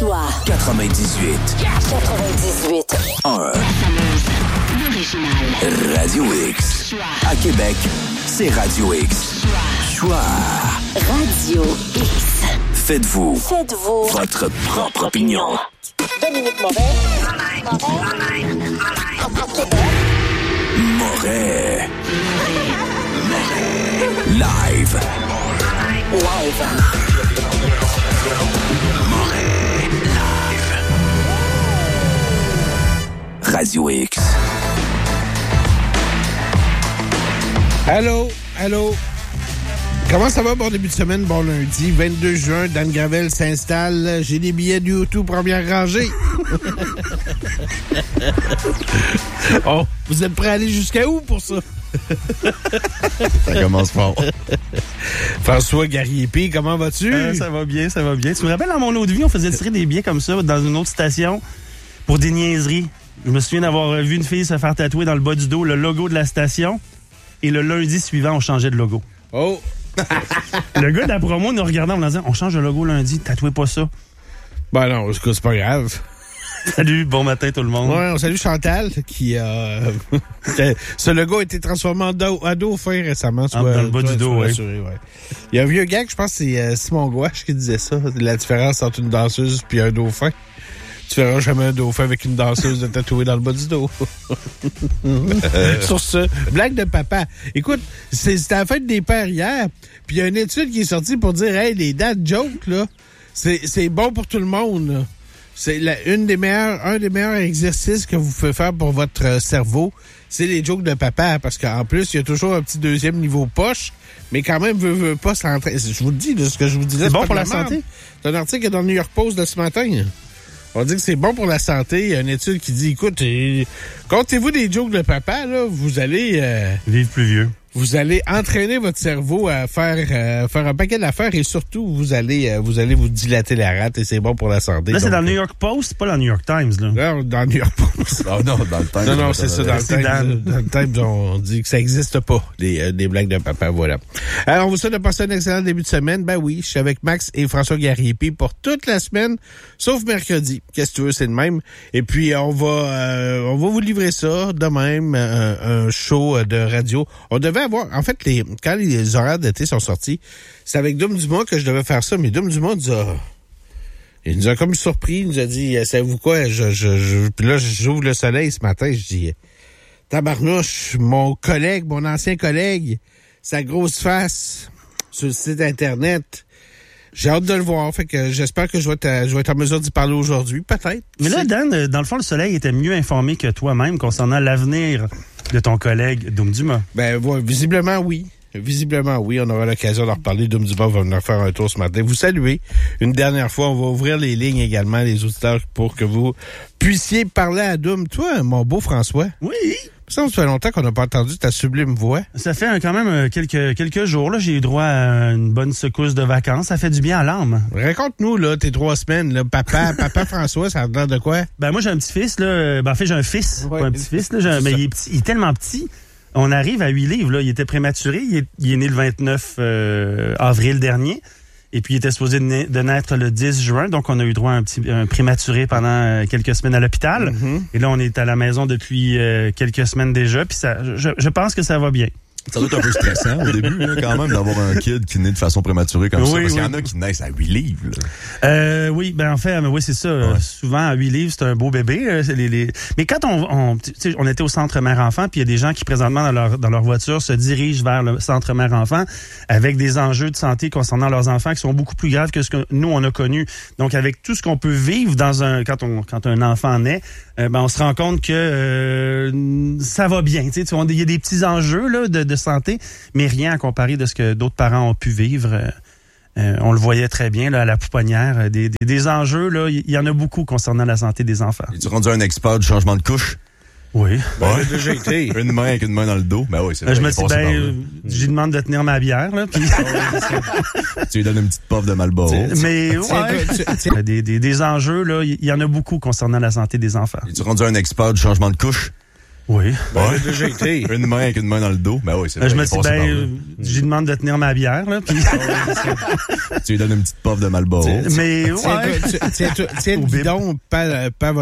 Choix 98. 98. 1. L'original. Radio X. Choix. À Québec, c'est Radio X. Choix. Radio X. Faites-vous votre propre opinion. Dominique Moret. Moret. Live. Radio X. Allô? Comment ça va? Bon début de semaine, bon lundi, 22 juin, Dan Gravel s'installe. J'ai des billets du YouTube première rangée. Oh, vous êtes prêts à aller jusqu'à où pour ça? Ça commence fort. François Garriépé, comment vas-tu? Ça va bien. Tu me rappelles, dans mon autre vie, on faisait tirer des billets comme ça dans une autre station pour des niaiseries. Je me souviens d'avoir vu une fille se faire tatouer dans le bas du dos le logo de la station et le lundi suivant, on changeait de logo. Oh! Le gars de la promo nous regardait en me disant, on change de logo lundi, tatouez pas ça. Ben non, c'est pas grave. Salut, bon matin tout le monde. Ouais, on salue Chantal qui ce logo a été transformé en dauphin récemment. Dans le bas du dos, oui. Ouais. Il y a un vieux gars, je pense que c'est Simon Gouache qui disait ça, la différence entre une danseuse et un dauphin. Tu verras jamais un dauphin avec une danseuse de tatouer dans le bas du dos. Sur ce, blague de papa. Écoute, c'était la fête des pères hier, puis il y a une étude qui est sortie pour dire, hey, les dad jokes, là, c'est bon pour tout le monde, là. C'est un des meilleurs exercices que vous pouvez faire pour votre cerveau, c'est les jokes de papa, parce qu'en plus, il y a toujours un petit deuxième niveau poche, mais quand même, veut pas s'entraîner. Je vous le dis, là, ce que je vous dis là, c'est bon pour la santé. C'est un article dans le New York Post de ce matin. On dit que c'est bon pour la santé. Il y a une étude qui dit, écoute, comptez-vous des jokes de papa, là, vous allez... vivre plus vieux. Vous allez entraîner votre cerveau à faire un paquet d'affaires et surtout, vous allez vous dilater la rate et c'est bon pour la santé. Là, c'est dans le New York Post, pas dans le New York Times, là. Non, dans le New York Post. Non, dans le Times. Non, c'est ça, dans le Times. Dans le Times, on dit que ça n'existe pas, des blagues de papa, voilà. Alors, on vous souhaite de passer un excellent début de semaine. Ben oui, je suis avec Max et François Garriépé pour toute la semaine, sauf mercredi. Qu'est-ce que tu veux, c'est le même. Et puis, on va vous livrer ça de même, un show de radio. On devait avoir, en fait, quand les horaires d'été sont sortis, c'est avec Dom Dumas que je devais faire ça, mais Dom Dumas il nous a comme surpris, il nous a dit, savez-vous quoi, puis là, j'ouvre le soleil ce matin, je dis, tabarnouche, mon ancien collègue, sa grosse face sur le site Internet, j'ai hâte de le voir, fait que j'espère que je vais être en mesure d'y parler aujourd'hui, peut-être. Mais là, Dan, dans le fond, le soleil était mieux informé que toi-même concernant l'avenir de ton collègue Dom Dumas. Ben, ouais, visiblement, oui. On aura l'occasion d'en reparler. Dom Dumas va venir faire un tour ce matin. Vous saluez. Une dernière fois, on va ouvrir les lignes également, les auditeurs, pour que vous puissiez parler à Dom. Toi, mon beau François. Oui. Ça fait longtemps qu'on n'a pas entendu ta sublime voix. Ça fait quand même quelques jours. Là, j'ai eu droit à une bonne secousse de vacances. Ça fait du bien à l'âme. Raconte-nous là tes 3 semaines. Là. Papa François, ça a l'air de quoi? Ben moi, j'ai un petit-fils. Là. Ben, en fait, j'ai un fils, pas un petit-fils. Là. Mais il est tellement petit. On arrive à 8 livres. Là. Il était prématuré. Il est né le 29 avril dernier. Et puis, il était supposé de naître le 10 juin. Donc, on a eu droit à un prématuré pendant quelques semaines à l'hôpital. Mm-hmm. Et là, on est à la maison depuis quelques semaines déjà. Puis, je pense que ça va bien. Ça doit être un peu stressant au début, là, quand même, d'avoir un kid qui naît de façon prématurée comme ça. Parce qu'il y en a qui naissent à 8 livres. Là. Oui, ben en fait, oui, c'est ça. Ouais. Souvent, à 8 livres, c'est un beau bébé. Mais quand on était au centre mère-enfant, puis il y a des gens qui, présentement, dans leur voiture, se dirigent vers le centre mère-enfant avec des enjeux de santé concernant leurs enfants qui sont beaucoup plus graves que ce que nous, on a connu. Donc, avec tout ce qu'on peut vivre quand un enfant naît, on se rend compte que ça va bien. Il y a des petits enjeux là, de santé, mais rien à comparer de ce que d'autres parents ont pu vivre. On le voyait très bien là, à la pouponnière. Des enjeux, là, il y en a beaucoup concernant la santé des enfants. Es-tu rendu un expert du changement de couche? Oui. Ouais, déjà été. Une main avec une main dans le dos. Ben oui, c'est vrai. Je me dis, je lui demande de tenir ma bière, là. Puis... tu lui donnes une petite puff de Marlboro. Mais ouais. Des enjeux, là, il y en a beaucoup concernant la santé des enfants. Es-tu rendu un expert du changement de couche? Oui. Ben, j'ai déjà été. Une main avec une main dans le dos. Ben oui, c'est vrai. Je me dis, je lui demande de tenir ma bière, là. Puis... tu lui donnes une petite puff de Marlboro. Mais, Tiens le bidon, pas